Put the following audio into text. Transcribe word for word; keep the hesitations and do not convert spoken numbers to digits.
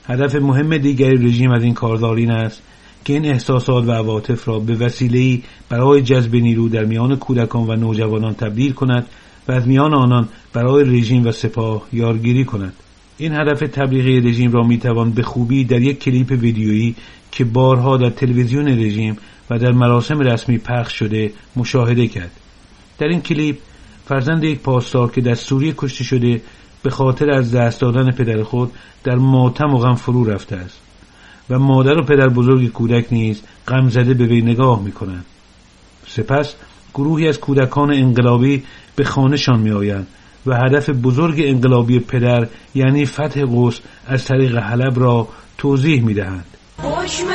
هدف مهم دیگری رژیم از این کاردار این است که این احساسات و عواطف را به وسیله‌ای برای جذب نیرو در میان کودکان و نوجوانان تبدیل کند و از میان آنان برای رژیم و سپاه یارگیری کند. این هدف تبلیغی رژیم را میتوان به خوبی در یک کلیپ ویدیویی که بارها در تلویزیون رژیم و در مراسم رسمی پخش شده مشاهده کرد. در این کلیپ فرزند یک پاسدار که در سوریه کشته شده به خاطر از دست دادن پدر خود در ماتم و غم فرو رفته است و مادر و پدر بزرگ کودک نیز غم زده به وی نگاه می‌کنند. سپس گروهی از کودکان انقلابی به خانه‌شان می‌آیند و هدف بزرگ انقلابی پدر یعنی فتح قدس از طریق حلب را توضیح می‌دهند.